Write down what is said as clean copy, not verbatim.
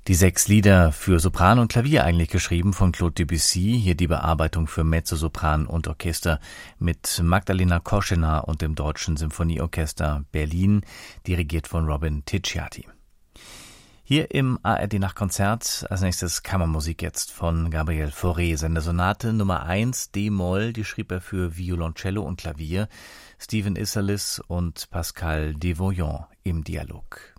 Die 6 Lieder für Sopran und Klavier eigentlich geschrieben von Claude Debussy, hier die Bearbeitung für Mezzosopran und Orchester mit Magdalena Koschener und dem Deutschen Symphonieorchester Berlin, dirigiert von Robin Ticciati. Hier im ARD Nachtkonzert als nächstes Kammermusik jetzt von Gabriel Fauré, seine Sonate Nummer 1 D-Moll, die schrieb er für Violoncello und Klavier, Stephen Isserlis und Pascal Devoyant im Dialog.